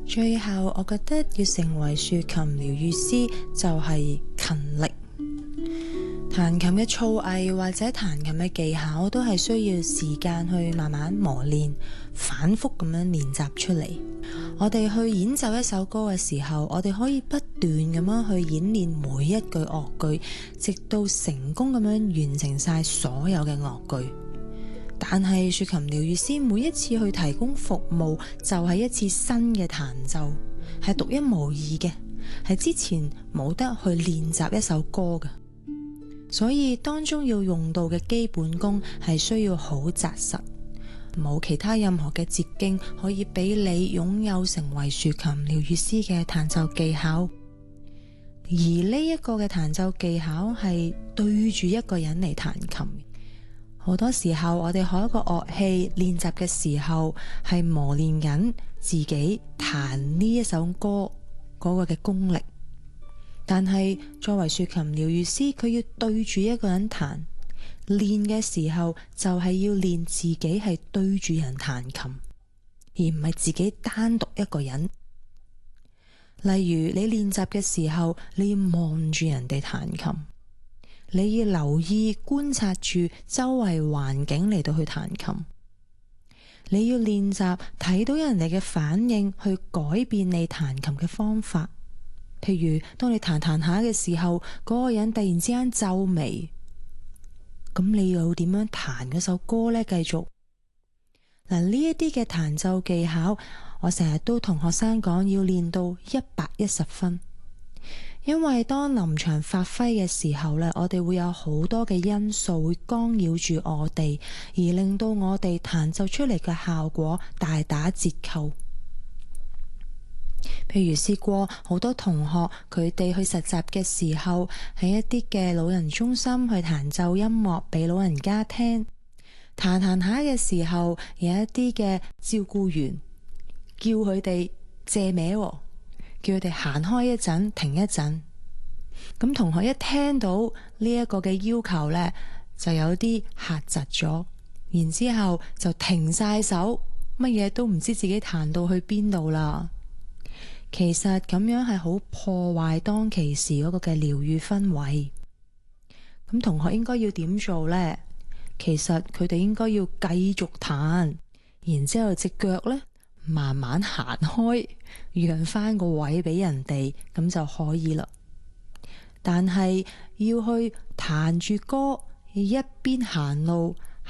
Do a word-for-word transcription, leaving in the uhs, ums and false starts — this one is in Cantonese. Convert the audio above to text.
最後，我覺得要成為豎琴療癒師就係勤力。彈琴嘅造詣或者彈琴嘅技巧都係需要時間去慢慢磨練，反覆咁樣練習出嚟。我哋去演奏一首歌嘅時候，我哋可以不斷咁樣去演練每一句樂句，直到成功咁樣完成晒所有嘅樂句。但係豎琴療癒師每一次去提供服務，就係一次新嘅彈奏，係獨一無二嘅，係之前冇得去練習一首歌嘅。所以當中要用到嘅基本功係需要好紮實，冇其他任何嘅捷徑可以俾你擁有成為豎琴療癒師嘅彈奏技巧。而呢一個嘅彈奏技巧係對住一個人嚟彈琴。好多時候我哋學一個樂器練習嘅時候，係磨練緊自己彈呢一首歌嗰個嘅功力。但係作為豎琴療癒師，佢要對住一個人彈，練嘅時候就係要練自己係對住人彈琴，而唔係自己單獨一個人。例如你練習嘅時候，你要望住人哋彈琴，你要留意觀察住周圍環境嚟到去彈琴，你要練習睇到人哋嘅反應去改變你彈琴嘅方法。譬如當你彈彈下嘅時候，嗰個人突然之間皺眉，咁你又點樣彈嗰首歌呢？繼續嗱，呢一啲嘅彈奏技巧，我成日都同學生講要練到一百一十分，因為當臨場發揮嘅時候呢，我哋會有好多嘅因素會干擾住我哋，而令到我哋彈奏出嚟嘅效果大打折扣。譬如試過好多同學佢哋去實習嘅時候，喺一啲嘅老人中心去彈奏音樂俾老人家聽，彈彈下嘅時候，有一啲嘅照顧員叫佢哋借歪，叫佢哋行開一陣，停一陣。咁同學一聽到呢一個嘅要求呢，就有啲嚇窒咗，然之後就停晒手，乜嘢都唔知自己彈到去邊度啦。其實咁樣係好破壞當其時嗰個嘅療癒氛圍。咁同學應該要點做呢？其實佢哋應該要繼續彈，然之後隻腳呢慢慢行開，讓翻個位俾人哋，咁就可以啦。但係要去彈住歌，一邊行路